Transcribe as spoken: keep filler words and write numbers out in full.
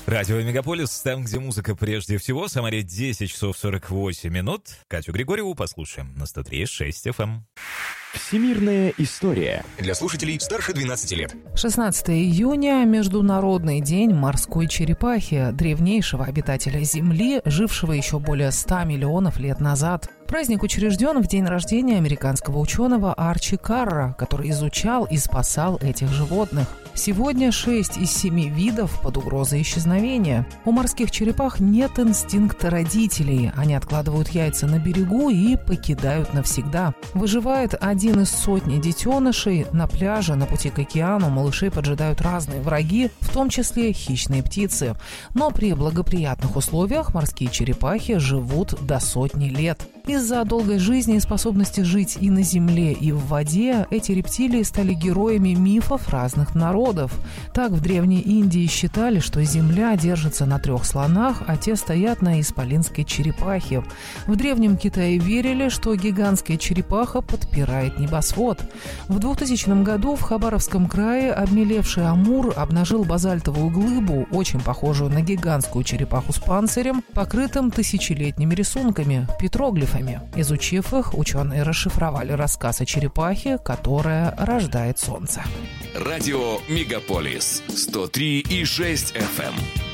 Радио Мегаполис, там, где музыка прежде всего. Самаре десять часов сорок восемь минут. Катю Григорьеву послушаем на сто три и шесть эф эм. Всемирная история. Для слушателей старше двенадцати лет. шестнадцатого июня – Международный день морской черепахи, древнейшего обитателя Земли, жившего еще более ста миллионов лет назад. Праздник учрежден в день рождения американского ученого Арчи Карра, который изучал и спасал этих животных. Сегодня шесть из семи видов под угрозой исчезновения. У морских черепах нет инстинкта родителей. Они откладывают яйца на берегу и покидают навсегда. Выживает один из сотни детенышей. На пляже, на пути к океану малышей поджидают разные враги, в том числе хищные птицы. Но при благоприятных условиях морские черепахи живут до сотни лет. Из-за долгой жизни и способности жить и на земле, и в воде, эти рептилии стали героями мифов разных народов. Так, в Древней Индии считали, что Земля держится на трех слонах, а те стоят на исполинской черепахе. В Древнем Китае верили, что гигантская черепаха подпирает небосвод. В двухтысячном году в Хабаровском крае обмелевший амур обнажил базальтовую глыбу, очень похожую на гигантскую черепаху с панцирем, покрытым тысячелетними рисунками, петроглифами. Изучив их, ученые расшифровали рассказ о черепахе, которая рождает солнце. Радио Мегаполис сто три и шесть эф эм.